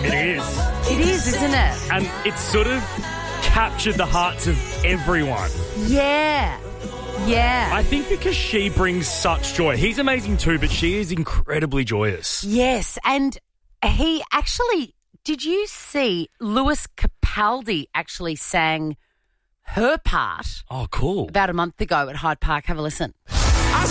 It is. It is, isn't it? And it's sort of captured the hearts of everyone. Yeah. Yeah. I think because she brings such joy. He's amazing too, but she is incredibly joyous. Yes, and he actually, did you see Lewis Capaldi actually sang her part Oh, cool. about a month ago at Hyde Park? Have a listen.